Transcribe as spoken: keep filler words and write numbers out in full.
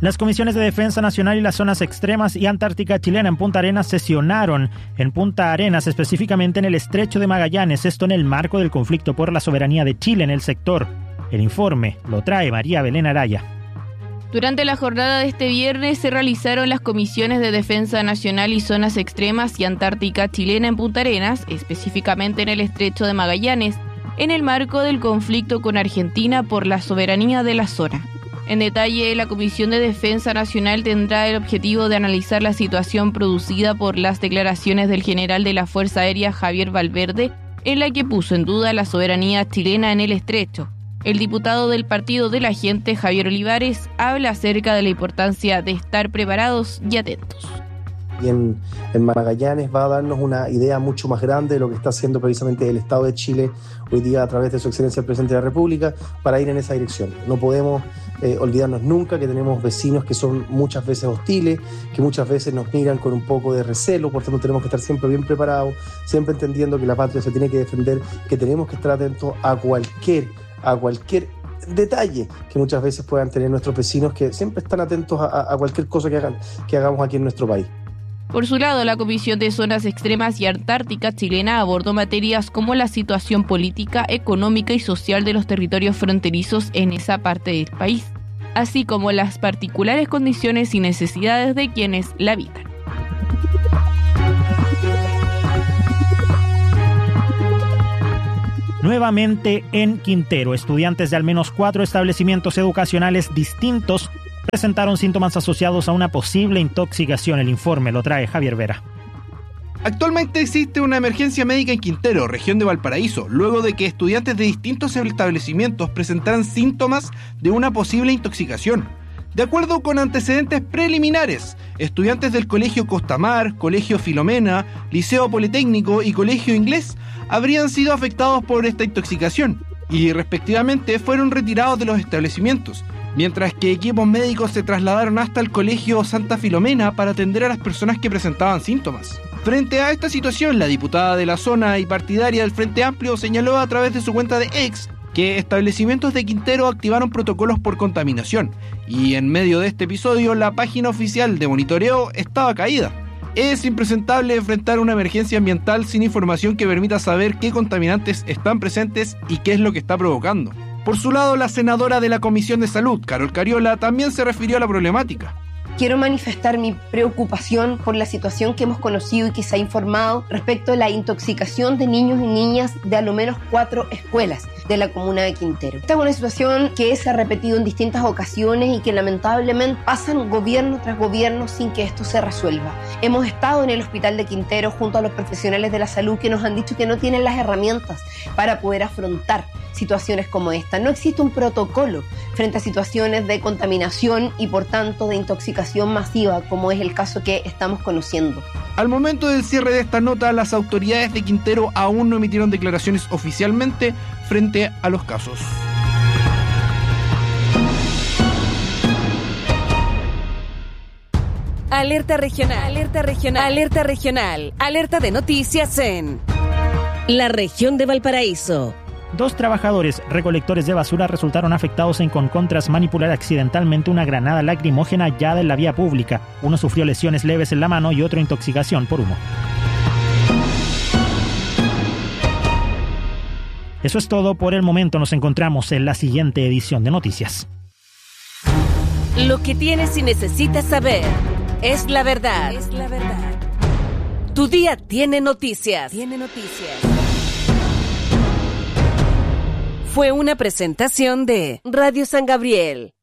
Las comisiones de Defensa Nacional y las zonas extremas y Antártica chilena en Punta Arenas sesionaron en Punta Arenas, específicamente en el Estrecho de Magallanes, esto en el marco del conflicto por la soberanía de Chile en el sector. El informe lo trae María Belén Araya. Durante la jornada de este viernes se realizaron las comisiones de Defensa Nacional y Zonas Extremas y Antártica chilena en Punta Arenas, específicamente en el Estrecho de Magallanes, en el marco del conflicto con Argentina por la soberanía de la zona. En detalle, la Comisión de Defensa Nacional tendrá el objetivo de analizar la situación producida por las declaraciones del general de la Fuerza Aérea Javier Valverde, en la que puso en duda la soberanía chilena en el estrecho. El diputado del Partido de la Gente, Javier Olivares, habla acerca de la importancia de estar preparados y atentos. Y en, en Magallanes va a darnos una idea mucho más grande de lo que está haciendo precisamente el Estado de Chile hoy día a través de su excelencia el Presidente de la República para ir en esa dirección. No podemos eh, olvidarnos nunca que tenemos vecinos que son muchas veces hostiles, que muchas veces nos miran con un poco de recelo, por tanto tenemos que estar siempre bien preparados, siempre entendiendo que la patria se tiene que defender, que tenemos que estar atentos a cualquier, a cualquier detalle que muchas veces puedan tener nuestros vecinos, que siempre están atentos a, a cualquier cosa que, hagan, que hagamos aquí en nuestro país. Por su lado, la Comisión de Zonas Extremas y Antártica chilena abordó materias como la situación política, económica y social de los territorios fronterizos en esa parte del país, así como las particulares condiciones y necesidades de quienes la habitan. Nuevamente en Quintero, estudiantes de al menos cuatro establecimientos educacionales distintos presentaron síntomas asociados a una posible intoxicación. El informe lo trae Javier Vera. Actualmente existe una emergencia médica en Quintero, región de Valparaíso, luego de que estudiantes de distintos establecimientos presentaran síntomas de una posible intoxicación. De acuerdo con antecedentes preliminares, estudiantes del Colegio Costamar, Colegio Filomena, Liceo Politécnico y Colegio Inglés habrían sido afectados por esta intoxicación y respectivamente fueron retirados de los establecimientos, mientras que equipos médicos se trasladaron hasta el Colegio Santa Filomena para atender a las personas que presentaban síntomas. Frente a esta situación, la diputada de la zona y partidaria del Frente Amplio señaló a través de su cuenta de X que establecimientos de Quintero activaron protocolos por contaminación, y en medio de este episodio la página oficial de monitoreo estaba caída. Es impresentable enfrentar una emergencia ambiental sin información que permita saber qué contaminantes están presentes y qué es lo que está provocando. Por su lado, la senadora de la Comisión de Salud, Carol Cariola, también se refirió a la problemática. Quiero manifestar mi preocupación por la situación que hemos conocido y que se ha informado respecto a la intoxicación de niños y niñas de a lo menos cuatro escuelas de la comuna de Quintero. Esta es una situación que se ha repetido en distintas ocasiones y que lamentablemente pasan gobierno tras gobierno sin que esto se resuelva. Hemos estado en el hospital de Quintero junto a los profesionales de la salud que nos han dicho que no tienen las herramientas para poder afrontar situaciones como esta. No existe un protocolo frente a situaciones de contaminación y por tanto de intoxicación masiva, como es el caso que estamos conociendo. Al momento del cierre de esta nota, las autoridades de Quintero aún no emitieron declaraciones oficialmente frente a los casos. Alerta regional, alerta regional, alerta regional, alerta de noticias en la región de Valparaíso. Dos trabajadores recolectores de basura resultaron afectados en Concón tras manipular accidentalmente una granada lacrimógena hallada en la vía pública. Uno sufrió lesiones leves en la mano y otro intoxicación por humo. Eso es todo por el momento. Nos encontramos en la siguiente edición de Noticias. Lo que tienes y necesitas saber es la verdad. Es la verdad. Tu día tiene noticias. Tiene noticias. Fue una presentación de Radio San Gabriel.